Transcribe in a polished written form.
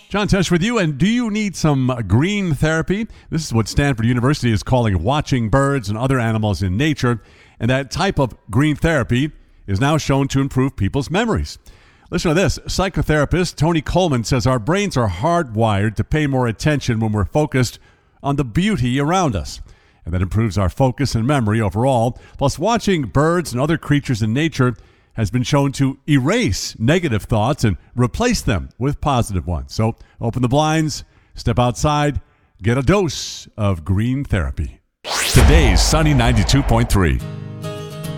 John Tesh with you, and do you need some green therapy? This is what Stanford University is calling watching birds and other animals in nature, and that type of green therapy is now shown to improve people's memories. Listen to this. Psychotherapist Tony Coleman says our brains are hardwired to pay more attention when we're focused on the beauty around us, and that improves our focus and memory overall. Plus, watching birds and other creatures in nature has been shown to erase negative thoughts and replace them with positive ones. So open the blinds, step outside, get a dose of green therapy. Today's Sunny 92.3.